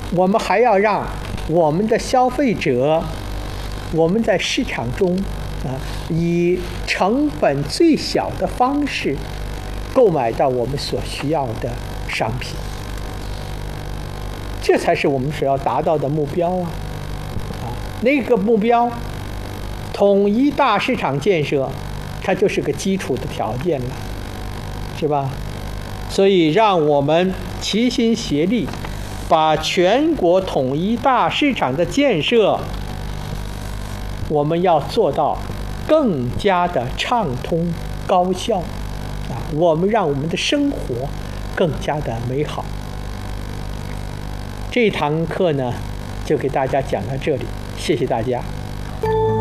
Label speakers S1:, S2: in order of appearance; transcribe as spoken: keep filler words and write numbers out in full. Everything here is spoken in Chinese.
S1: 我们还要让我们的消费者，我们在市场中啊，以成本最小的方式购买到我们所需要的商品，这才是我们所要达到的目标啊！啊，那个目标，统一大市场建设，它就是个基础的条件了，是吧？所以，让我们齐心协力，把全国统一大市场的建设，我们要做到更加的畅通高效啊！我们让我们的生活更加的美好。这堂课呢，就给大家讲到这里，谢谢大家。